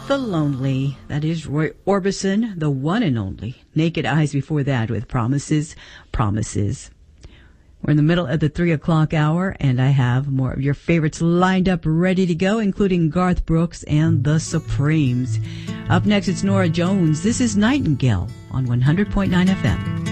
the Lonely. That is Roy Orbison, the one and only. Naked Eyes before that with Promises, Promises. We're in the middle of the 3 o'clock hour, and I have more of your favorites lined up, ready to go, including Garth Brooks and the Supremes. Up next, it's Norah Jones. This is Nightingale on 100.9 FM.